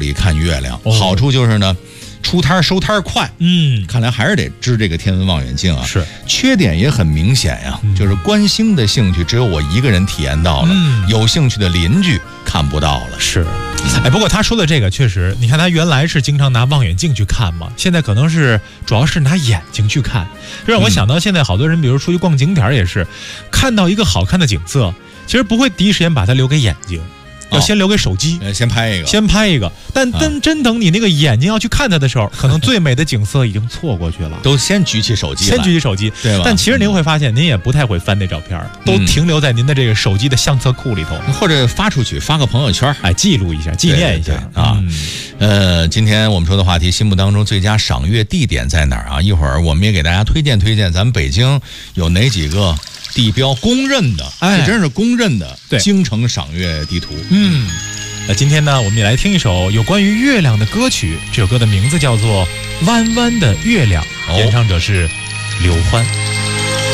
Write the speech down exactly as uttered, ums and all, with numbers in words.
里看月亮， 哦、 好处就是呢，出摊收摊快。 嗯， 看来还是得支这个天文望远镜啊。 是， 缺点也很明显呀、嗯，就是观星的兴趣只有我一个人体验到了，嗯、有兴趣的邻居看不到了。 是，哎，不过他说的这个确实，你看他原来是经常拿望远镜去看嘛，现在可能是主要是拿眼睛去看，这让我想到现在好多人，比如出去逛景点也是，看到一个好看的景色，其实不会第一时间把它留给眼睛。要先留给手机、 哦，先拍一个， 先拍一个。但真真等你那个眼睛要去看它的时候，可能最美的景色已经错过去了。 都先举起手机， 先举起手机， 对吧？ 但其实您会发现，您也不太会翻那照片，都停留在您的这个手机的相册库里头， 或者发出去，发个朋友圈， 哎，记录一下，纪念一下啊。呃，今天我们说的话题，心目当中最佳赏月地点在哪儿啊？一会儿我们也给大家推荐推荐，咱们北京有哪几个地标公认的， 哎， 这真是公认的京城赏月地图。 嗯。那今天呢，我们也来听一首有关于月亮的歌曲。这首歌的名字叫做《弯弯的月亮》，演唱者是刘欢。